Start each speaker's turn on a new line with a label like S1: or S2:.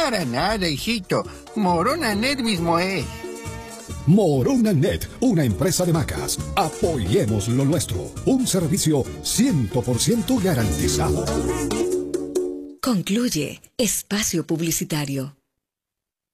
S1: Para nada, hijito. Moronanet mismo es.
S2: Moronanet, una empresa de Macas. Apoyemos lo nuestro. Un servicio 100% garantizado.
S3: Concluye Espacio Publicitario.